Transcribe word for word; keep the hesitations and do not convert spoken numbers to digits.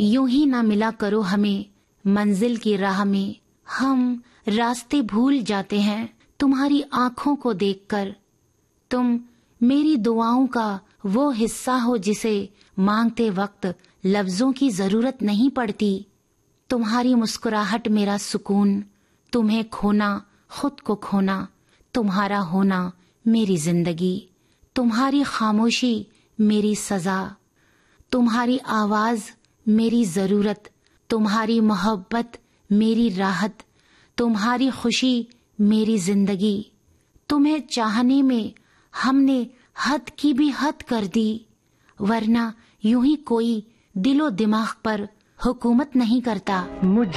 यूं ही ना मिला करो हमें मंजिल की राह में। हम रास्ते भूल जाते हैं तुम्हारी आंखों को देखकर। तुम मेरी दुआओं का वो हिस्सा हो जिसे मांगते वक्त लफ्जों की जरूरत नहीं पड़ती। तुम्हारी मुस्कुराहट मेरा सुकून, तुम्हें खोना खुद को खोना, तुम्हारा होना मेरी जिंदगी, तुम्हारी खामोशी मेरी सजा, तुम्हारी आवाज मेरी जरूरत, तुम्हारी मोहब्बत मेरी राहत, तुम्हारी खुशी मेरी जिंदगी। तुम्हें चाहने में हमने हद की भी हद कर दी, वरना यूं ही कोई दिलो दिमाग पर हुकूमत नहीं करता।